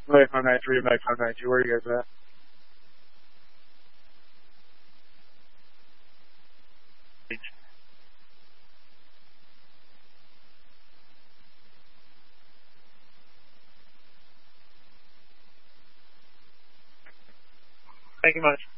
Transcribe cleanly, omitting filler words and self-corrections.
Mag 593, Mag 592, where are you guys at? Thank you much.